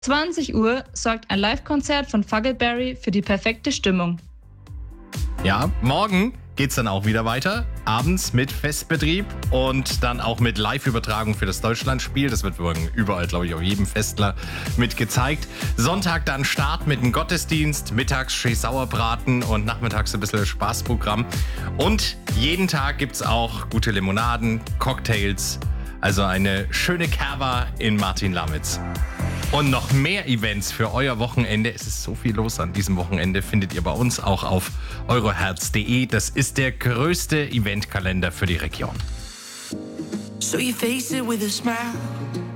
20 Uhr sorgt ein Live-Konzert von Fuggleberry für die perfekte Stimmung. Ja, morgen geht's dann auch wieder weiter. Abends mit Festbetrieb und dann auch mit Live-Übertragung für das Deutschlandspiel. Das wird morgen überall, glaube ich, auf jedem Festler mit gezeigt. Sonntag dann Start mit dem Gottesdienst, mittags schön Sauerbraten und nachmittags ein bisschen Spaßprogramm. Und jeden Tag gibt's auch gute Limonaden, Cocktails. Also eine schöne Kava in Martin-Lamitz. Und noch mehr Events für euer Wochenende. Es ist so viel los an diesem Wochenende. Findet ihr bei uns auch auf euroherz.de. Das ist der größte Eventkalender für die Region. So you face it with a smile.